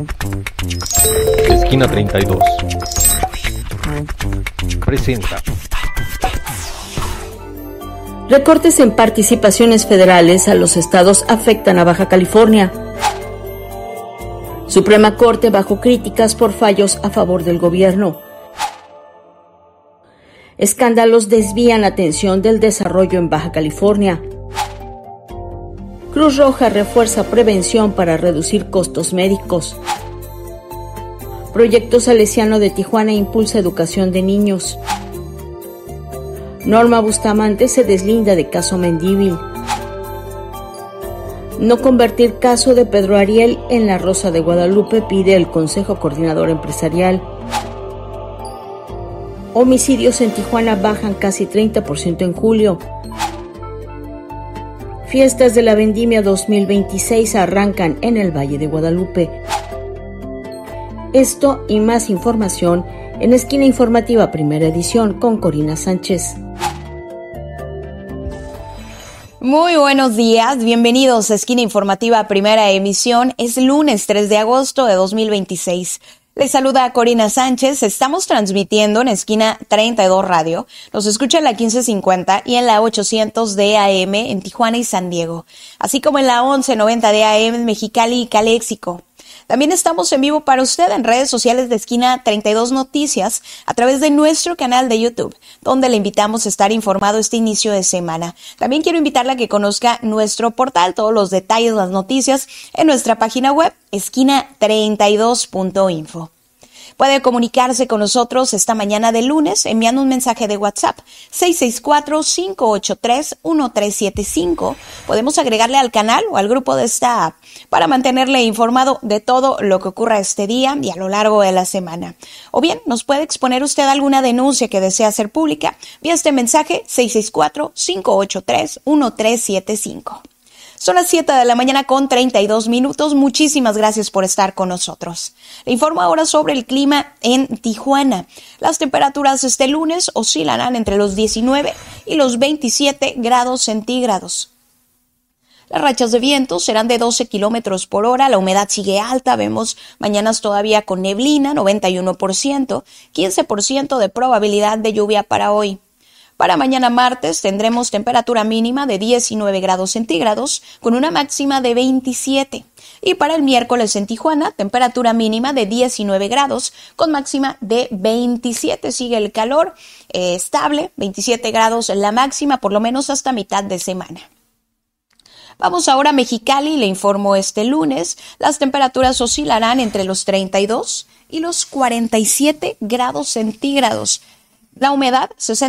Esquina 32 presenta. Recortes en participaciones federales a los estados afectan a Baja California. Suprema Corte bajo críticas por fallos a favor del gobierno. Escándalos desvían atención del desarrollo en Baja California. Cruz Roja refuerza prevención para reducir costos médicos. Proyecto Salesiano de Tijuana impulsa educación de niños. Norma Bustamante se deslinda de caso Mendívil. No convertir caso de Pedro Ariel en La Rosa de Guadalupe pide el Consejo Coordinador Empresarial. Homicidios en Tijuana bajan casi 30% en julio. Fiestas de la Vendimia 2026 arrancan en el Valle de Guadalupe. Esto y más información en Esquina Informativa Primera Edición con Corina Sánchez. Muy buenos días, bienvenidos a Esquina Informativa Primera Emisión. Es lunes 3 de agosto de 2026. Les saluda Corina Sánchez. Estamos transmitiendo en Esquina 32 Radio. Nos escucha en la 1550 y en la 800 de AM en Tijuana y San Diego, así como en la 1190 de AM en Mexicali y Caléxico. También estamos en vivo para usted en redes sociales de Esquina 32 Noticias a través de nuestro canal de YouTube, donde le invitamos a estar informado este inicio de semana. También quiero invitarle a que conozca nuestro portal, todos los detalles, las noticias en nuestra página web, esquina32.info. Puede comunicarse con nosotros esta mañana de lunes enviando un mensaje de WhatsApp 664-583-1375. Podemos agregarle al canal o al grupo de esta app para mantenerle informado de todo lo que ocurra este día y a lo largo de la semana. O bien, nos puede exponer usted alguna denuncia que desea hacer pública vía este mensaje 664-583-1375. Son las 7 de la mañana con 32 minutos. Muchísimas gracias por estar con nosotros. Le informo ahora sobre el clima en Tijuana. Las temperaturas este lunes oscilarán entre los 19 y los 27 grados centígrados. Las rachas de viento serán de 12 kilómetros por hora. La humedad sigue alta. Vemos mañanas todavía con neblina, 91%, 15% de probabilidad de lluvia para hoy. Para mañana martes tendremos temperatura mínima de 19 grados centígrados con una máxima de 27. Y para el miércoles en Tijuana, temperatura mínima de 19 grados con máxima de 27. Sigue el calor estable, 27 grados la máxima por lo menos hasta mitad de semana. Vamos ahora a Mexicali, le informo este lunes. Las temperaturas oscilarán entre los 32 y los 47 grados centígrados. La humedad,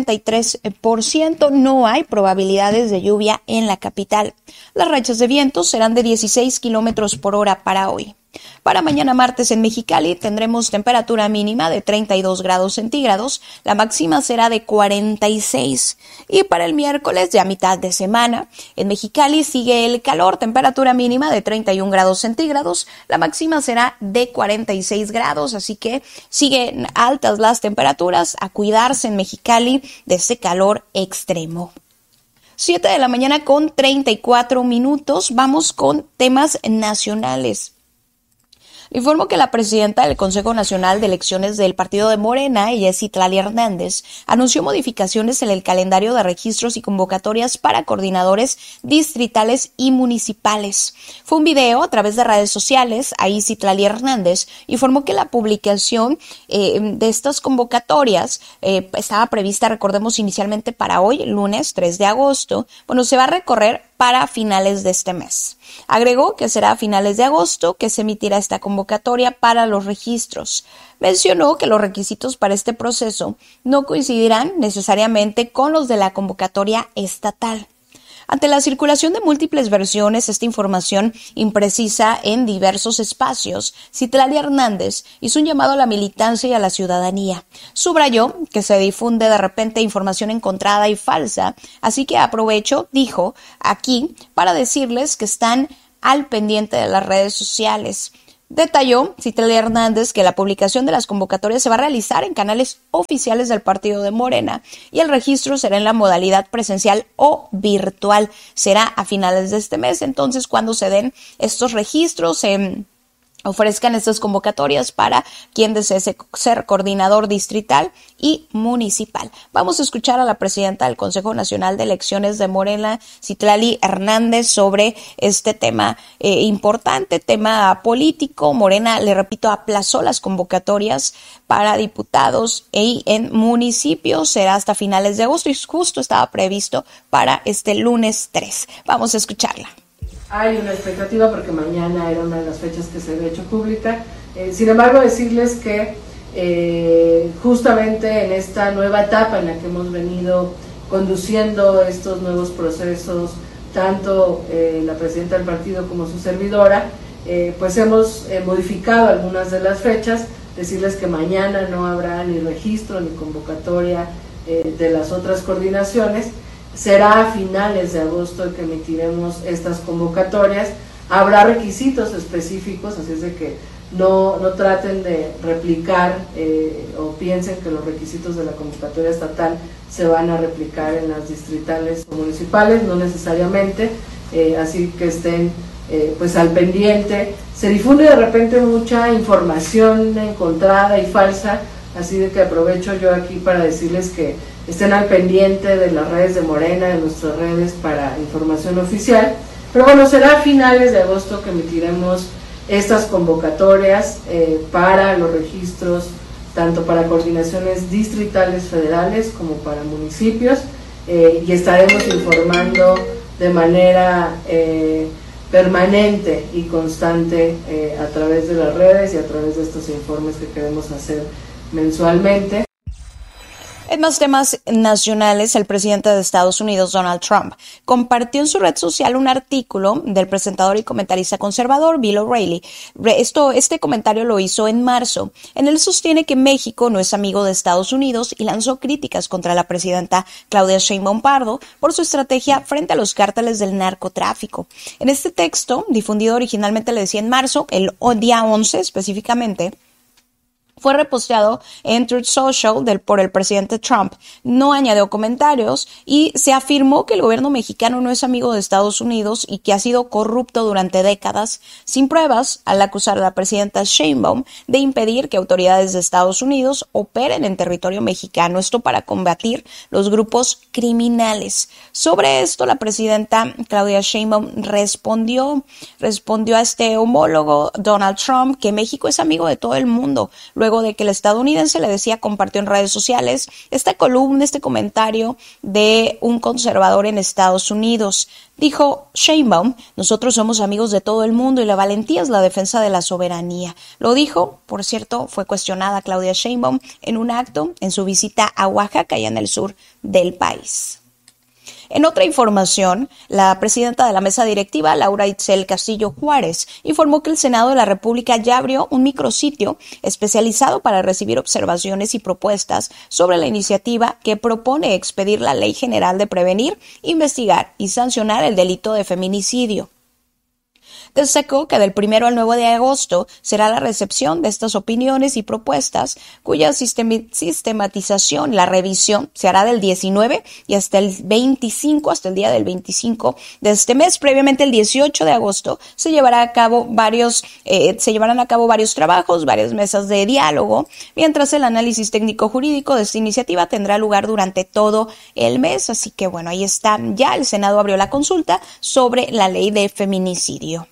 63%, no hay probabilidades de lluvia en la capital. Las rachas de viento serán de 16 kilómetros por hora para hoy. Para mañana martes en Mexicali tendremos temperatura mínima de 32 grados centígrados, la máxima será de 46. Y para el miércoles, ya mitad de semana, en Mexicali sigue el calor, temperatura mínima de 31 grados centígrados, la máxima será de 46 grados, así que siguen altas las temperaturas, a cuidarse en Mexicali de ese calor extremo. 7 de la mañana con 34 minutos, vamos con temas nacionales. Informo que la presidenta del Consejo Nacional de Elecciones del Partido de Morena, Citlali Hernández, anunció modificaciones en el calendario de registros y convocatorias para coordinadores distritales y municipales. Fue un video a través de redes sociales. Ahí Citlali Hernández informó que la publicación de estas convocatorias estaba prevista, recordemos, inicialmente para hoy, lunes 3 de agosto. Bueno, se va a recorrer para finales de este mes. Agregó que será a finales de agosto que se emitirá esta convocatoria para los registros. Mencionó que los requisitos para este proceso no coincidirán necesariamente con los de la convocatoria estatal. Ante la circulación de múltiples versiones, esta información imprecisa en diversos espacios, Citlali Hernández hizo un llamado a la militancia y a la ciudadanía. Subrayó que se difunde de repente información encontrada y falsa, así que aprovecho, dijo, aquí para decirles que están al pendiente de las redes sociales. Detalló Citlali Hernández que la publicación de las convocatorias se va a realizar en canales oficiales del Partido de Morena y el registro será en la modalidad presencial o virtual. Será a finales de este mes, entonces, cuando se den estos registros ofrezcan estas convocatorias para quien desee ser coordinador distrital y municipal. Vamos a escuchar a la presidenta del Consejo Nacional de Elecciones de Morena, Citlali Hernández, sobre este tema importante, tema político. Morena, le repito, aplazó las convocatorias para diputados y en municipios. Será hasta finales de agosto y justo estaba previsto para este lunes 3. Vamos a escucharla. Hay una expectativa porque mañana era una de las fechas que se había hecho pública. Sin embargo, decirles que justamente en esta nueva etapa en la que hemos venido conduciendo estos nuevos procesos, tanto la presidenta del partido como su servidora, pues hemos modificado algunas de las fechas. Decirles que mañana no habrá ni registro ni convocatoria de las otras coordinaciones. Será a finales de agosto que emitiremos estas convocatorias. Habrá requisitos específicos, así es de que no traten de replicar o piensen que los requisitos de la convocatoria estatal se van a replicar en las distritales o municipales, no necesariamente, así que estén pues al pendiente. Se difunde de repente mucha información encontrada y falsa, así de que aprovecho yo aquí para decirles que estén al pendiente de las redes de Morena, de nuestras redes para información oficial. Pero bueno, será a finales de agosto que emitiremos estas convocatorias para los registros, tanto para coordinaciones distritales federales como para municipios, y estaremos informando de manera permanente y constante a través de las redes y a través de estos informes que queremos hacer mensualmente. En más temas nacionales, el presidente de Estados Unidos, Donald Trump, compartió en su red social un artículo del presentador y comentarista conservador Bill O'Reilly. Este comentario lo hizo en marzo. En él sostiene que México no es amigo de Estados Unidos y lanzó críticas contra la presidenta Claudia Sheinbaum Pardo por su estrategia frente a los cárteles del narcotráfico. En este texto, difundido originalmente, le decía en marzo, el día 11 específicamente, fue reposteado en Truth Social por el presidente Trump. No añadió comentarios y se afirmó que el gobierno mexicano no es amigo de Estados Unidos y que ha sido corrupto durante décadas, sin pruebas, al acusar a la presidenta Sheinbaum de impedir que autoridades de Estados Unidos operen en territorio mexicano, esto para combatir los grupos criminales. Sobre esto, la presidenta Claudia Sheinbaum respondió a este homólogo Donald Trump que México es amigo de todo el mundo, luego de que el estadounidense, le decía, compartió en redes sociales esta columna, este comentario de un conservador en Estados Unidos. Dijo Sheinbaum: nosotros somos amigos de todo el mundo y la valentía es la defensa de la soberanía. Lo dijo, por cierto, fue cuestionada Claudia Sheinbaum en un acto en su visita a Oaxaca, allá en el sur del país. En otra información, la presidenta de la mesa directiva, Laura Itzel Castillo Juárez, informó que el Senado de la República ya abrió un micrositio especializado para recibir observaciones y propuestas sobre la iniciativa que propone expedir la Ley General de Prevenir, Investigar y Sancionar el delito de feminicidio. Destacó que del 1 al 9 de agosto será la recepción de estas opiniones y propuestas, cuya sistematización, la revisión, se hará del 19 y hasta el 25, hasta el día del 25 de este mes. Previamente, el 18 de agosto, se llevarán a cabo varios trabajos, varias mesas de diálogo, mientras el análisis técnico-jurídico de esta iniciativa tendrá lugar durante todo el mes. Así que bueno, ahí está, ya el Senado abrió la consulta sobre la ley de feminicidio.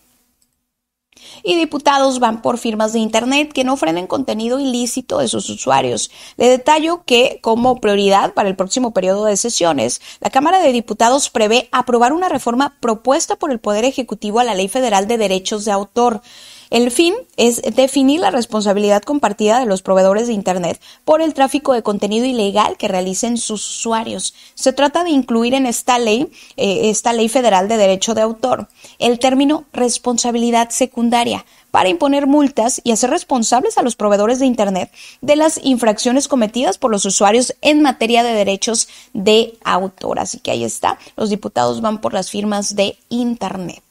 Y diputados van por firmas de Internet que no frenen contenido ilícito de sus usuarios. Le detallo que, como prioridad para el próximo periodo de sesiones, la Cámara de Diputados prevé aprobar una reforma propuesta por el Poder Ejecutivo a la Ley Federal de Derechos de Autor. El fin es definir la responsabilidad compartida de los proveedores de Internet por el tráfico de contenido ilegal que realicen sus usuarios. Se trata de incluir en esta ley federal de derecho de autor, el término responsabilidad secundaria, para imponer multas y hacer responsables a los proveedores de Internet de las infracciones cometidas por los usuarios en materia de derechos de autor. Así que ahí está, los diputados van por las firmas de Internet.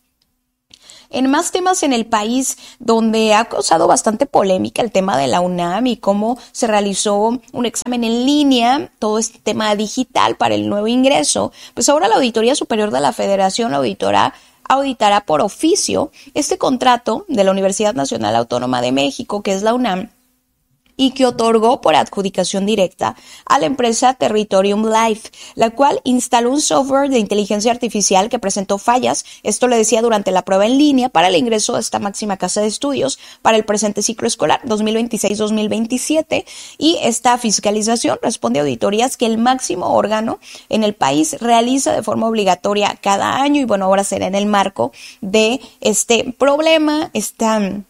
En más temas en el país, donde ha causado bastante polémica el tema de la UNAM y cómo se realizó un examen en línea, todo este tema digital para el nuevo ingreso, pues ahora la Auditoría Superior de la Federación, la auditora auditará por oficio este contrato de la Universidad Nacional Autónoma de México, que es la UNAM, y que otorgó por adjudicación directa a la empresa Territorium Life, la cual instaló un software de inteligencia artificial que presentó fallas, esto le decía durante la prueba en línea para el ingreso a esta máxima casa de estudios para el presente ciclo escolar 2026-2027, y esta fiscalización responde a auditorías que el máximo órgano en el país realiza de forma obligatoria cada año, y bueno, ahora será en el marco de este problema, esta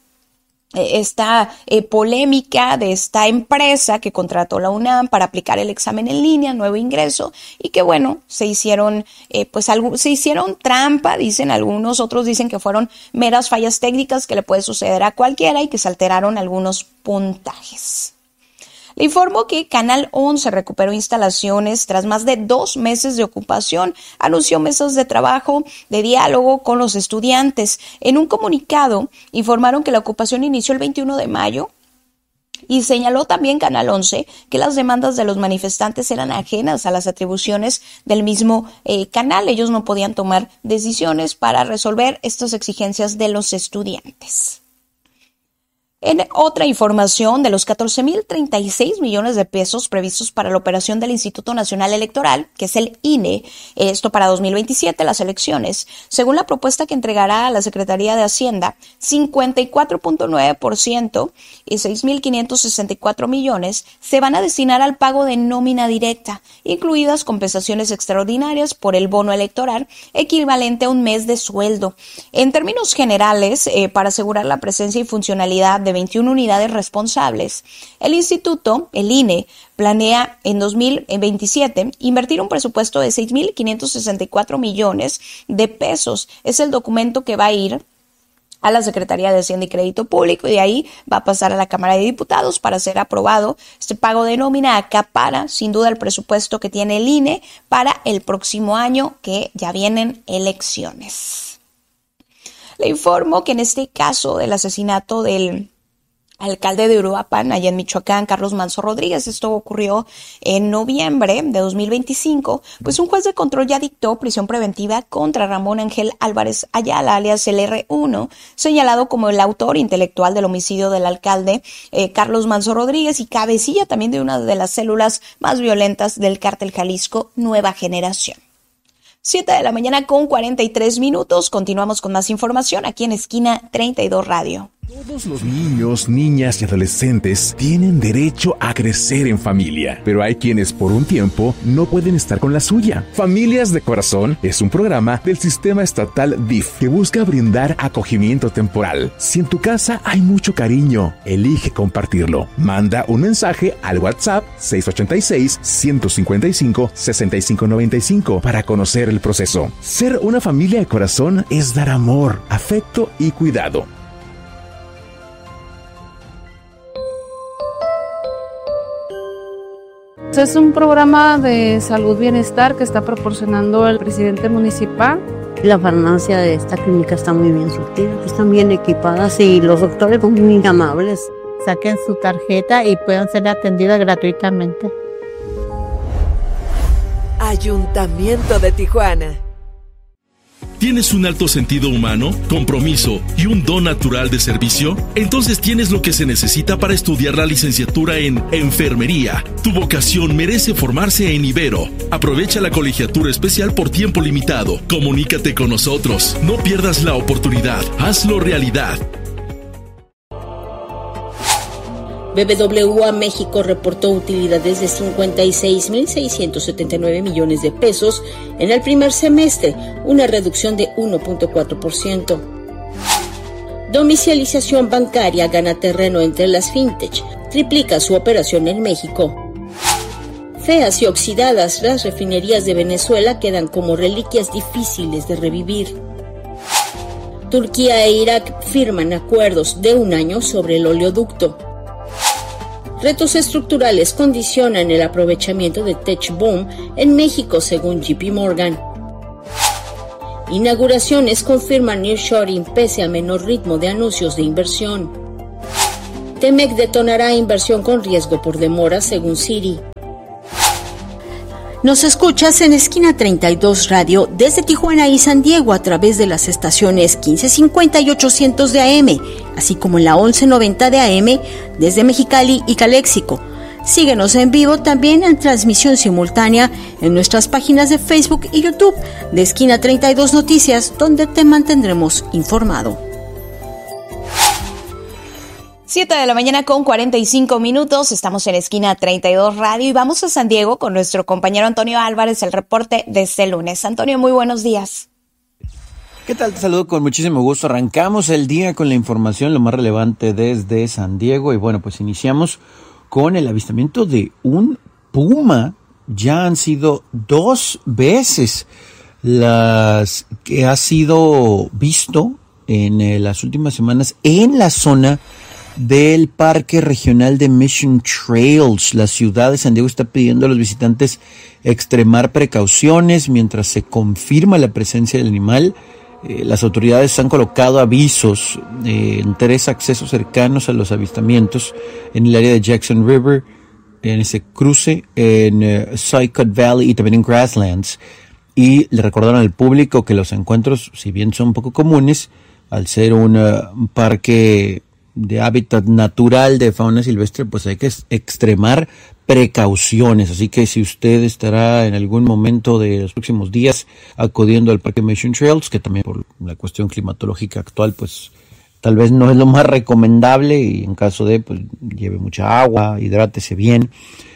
polémica de esta empresa que contrató la UNAM para aplicar el examen en línea, nuevo ingreso, y que bueno, se hicieron trampa, dicen algunos, otros dicen que fueron meras fallas técnicas que le puede suceder a cualquiera y que se alteraron algunos puntajes. Le informo que Canal 11 recuperó instalaciones tras más de 2 meses de ocupación, anunció mesas de trabajo, de diálogo con los estudiantes. En un comunicado informaron que la ocupación inició el 21 de mayo y señaló también Canal 11 que las demandas de los manifestantes eran ajenas a las atribuciones del mismo canal. Ellos no podían tomar decisiones para resolver estas exigencias de los estudiantes. En otra información, de los 14.036 millones de pesos previstos para la operación del Instituto Nacional Electoral, que es el INE, esto para 2027, las elecciones, según la propuesta que entregará a la Secretaría de Hacienda, 54.9% y 6.564 millones se van a destinar al pago de nómina directa, incluidas compensaciones extraordinarias por el bono electoral, equivalente a un mes de sueldo. En términos generales, para asegurar la presencia y funcionalidad de 21 unidades responsables, el instituto, el INE, planea en 2027 invertir un presupuesto de 6.564 millones de pesos. Es el documento que va a ir a la Secretaría de Hacienda y Crédito Público, y de ahí va a pasar a la Cámara de Diputados para ser aprobado. Este pago de nómina acapara sin duda el presupuesto que tiene el INE para el próximo año, que ya vienen elecciones. Le informo que en este caso del asesinato del alcalde de Uruapan, allá en Michoacán, Carlos Manso Rodríguez, esto ocurrió en noviembre de 2025, pues un juez de control ya dictó prisión preventiva contra Ramón Ángel Álvarez Ayala, alias el R1, señalado como el autor intelectual del homicidio del alcalde Carlos Manso Rodríguez y cabecilla también de una de las células más violentas del cártel Jalisco Nueva Generación. 7 de la mañana con 43 minutos. Continuamos con más información aquí en Esquina 32 Radio. Todos los niños, niñas y adolescentes tienen derecho a crecer en familia, pero hay quienes por un tiempo no pueden estar con la suya. Familias de Corazón es un programa del sistema estatal DIF que busca brindar acogimiento temporal. Si en tu casa hay mucho cariño, elige compartirlo. Manda un mensaje al WhatsApp 686-155-6595 para conocer el proceso. Ser una familia de corazón es dar amor, afecto y cuidado. Es un programa de salud bienestar que está proporcionando el presidente municipal. La farmacia de esta clínica está muy bien surtida, están bien equipadas y los doctores son muy amables. Saquen su tarjeta y puedan ser atendidas gratuitamente. Ayuntamiento de Tijuana. ¿Tienes un alto sentido humano, compromiso y un don natural de servicio? Entonces tienes lo que se necesita para estudiar la licenciatura en Enfermería. Tu vocación merece formarse en Ibero. Aprovecha la colegiatura especial por tiempo limitado. Comunícate con nosotros. No pierdas la oportunidad. Hazlo realidad. BBVA México reportó utilidades de 56.679 millones de pesos en el primer semestre, una reducción de 1.4%. Domiciliación bancaria gana terreno entre las fintech, triplica su operación en México. Feas y oxidadas, las refinerías de Venezuela quedan como reliquias difíciles de revivir. Turquía e Irak firman acuerdos de 1 año sobre el oleoducto. Retos estructurales condicionan el aprovechamiento de Tech Boom en México, según JP Morgan. Inauguraciones confirman nearshoring pese a menor ritmo de anuncios de inversión. Temec detonará inversión con riesgo por demora, según Citi. Nos escuchas en Esquina 32 Radio desde Tijuana y San Diego a través de las estaciones 1550 y 800 de AM, así como en la 1190 de AM desde Mexicali y Caléxico. Síguenos en vivo también en transmisión simultánea en nuestras páginas de Facebook y YouTube de Esquina 32 Noticias, donde te mantendremos informado. 7 de la mañana con 45 minutos, estamos en Esquina 32 Radio y vamos a San Diego con nuestro compañero Antonio Álvarez, el reporte de este lunes. Antonio, muy buenos días. ¿Qué tal? Te saludo con muchísimo gusto. Arrancamos el día con la información, lo más relevante desde San Diego y bueno, pues iniciamos con el avistamiento de un puma. Ya han sido 2 veces las que ha sido visto en las últimas semanas en la zona del Parque Regional de Mission Trails. La ciudad de San Diego está pidiendo a los visitantes extremar precauciones mientras se confirma la presencia del animal. Las autoridades han colocado avisos en 3 accesos cercanos a los avistamientos en el área de Jackson River, en ese cruce, en Sycott Valley y también en Grasslands. Y le recordaron al público que los encuentros, si bien son poco comunes, al ser un parque de hábitat natural de fauna silvestre, pues hay que extremar precauciones. Así que si usted estará en algún momento de los próximos días acudiendo al Parque Mission Trails, que también por la cuestión climatológica actual, pues tal vez no es lo más recomendable, y en caso de, pues lleve mucha agua, hidrátese bien,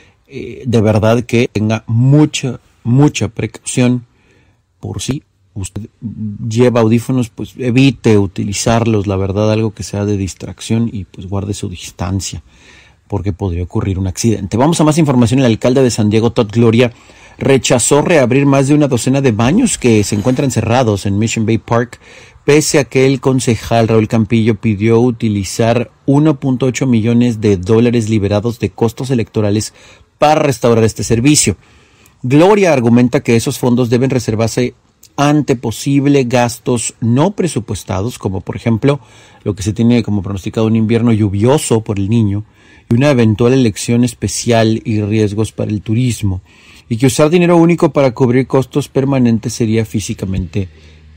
de verdad que tenga mucha precaución. Por si usted lleva audífonos, pues evite utilizarlos, la verdad, algo que sea de distracción, y pues guarde su distancia, porque podría ocurrir un accidente. Vamos a más información. El alcalde de San Diego, Todd Gloria, rechazó reabrir más de una docena de baños que se encuentran cerrados en Mission Bay Park, pese a que el concejal Raúl Campillo pidió utilizar $1.8 millones liberados de costos electorales para restaurar este servicio. Gloria argumenta que esos fondos deben reservarse ante posibles gastos no presupuestados, como por ejemplo lo que se tiene como pronosticado un invierno lluvioso por el Niño y una eventual elección especial y riesgos para el turismo, y que usar dinero único para cubrir costos permanentes sería físicamente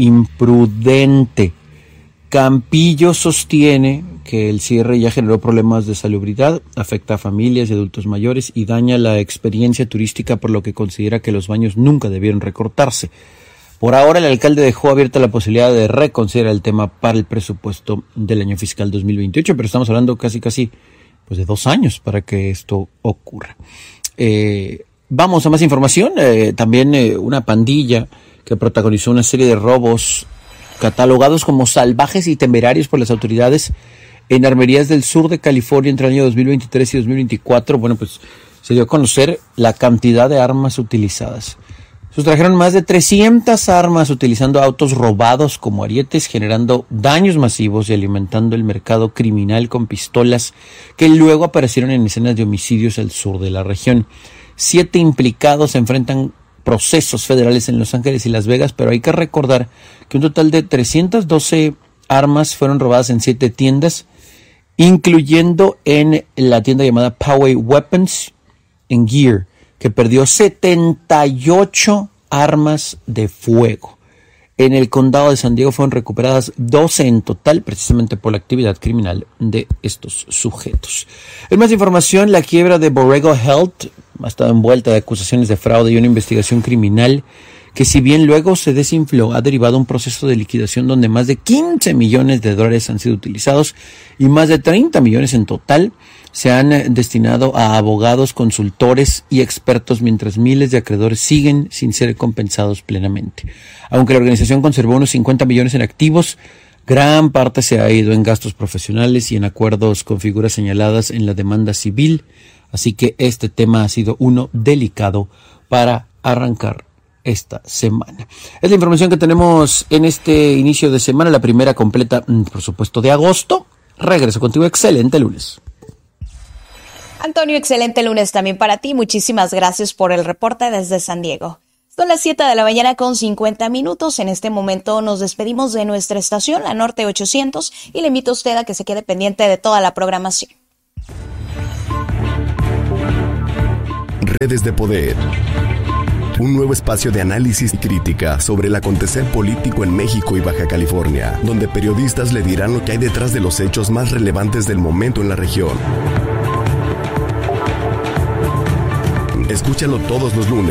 imprudente. Campillo sostiene que el cierre ya generó problemas de salubridad, afecta a familias y adultos mayores y daña la experiencia turística, por lo que considera que los baños nunca debieron recortarse. Por ahora, el alcalde dejó abierta la posibilidad de reconsiderar el tema para el presupuesto del año fiscal 2028, pero estamos hablando casi pues de 2 años para que esto ocurra. Vamos a más información. También una pandilla que protagonizó una serie de robos catalogados como salvajes y temerarios por las autoridades en armerías del sur de California entre el año 2023 y 2024. Bueno, pues se dio a conocer la cantidad de armas utilizadas. Sustrajeron más de 300 armas utilizando autos robados como arietes, generando daños masivos y alimentando el mercado criminal con pistolas que luego aparecieron en escenas de homicidios al sur de la región. 7 implicados se enfrentan procesos federales en Los Ángeles y Las Vegas, pero hay que recordar que un total de 312 armas fueron robadas en 7 tiendas, incluyendo en la tienda llamada Poway Weapons and Gear, que perdió 78 armas de fuego. En el condado de San Diego fueron recuperadas 12 en total, precisamente por la actividad criminal de estos sujetos. En más información, la quiebra de Borrego Health ha estado envuelta de acusaciones de fraude y una investigación criminal que, si bien luego se desinfló, ha derivado un proceso de liquidación donde más de $15 millones han sido utilizados y más de 30 millones en total se han destinado a abogados, consultores y expertos, mientras miles de acreedores siguen sin ser compensados plenamente. Aunque la organización conservó unos 50 millones en activos, gran parte se ha ido en gastos profesionales y en acuerdos con figuras señaladas en la demanda civil, así que este tema ha sido uno delicado para arrancar esta semana. Es la información que tenemos en este inicio de semana, la primera completa, por supuesto, de agosto. Regreso contigo. Excelente lunes. Antonio, excelente lunes también para ti. Muchísimas gracias por el reporte desde San Diego. Son las 7 de la mañana con 50 minutos. En este momento nos despedimos de nuestra estación, la Norte 800, y le invito a usted a que se quede pendiente de toda la programación. Redes de poder. un nuevo espacio de análisis y crítica sobre el acontecer político en México y Baja California, donde periodistas le dirán lo que hay detrás de los hechos más relevantes del momento en la región. Escúchalo todos los lunes